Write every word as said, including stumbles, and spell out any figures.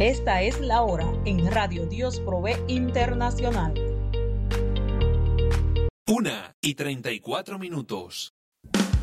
Esta es la hora en Radio Dios Provee Internacional. Una y treinta y cuatro minutos.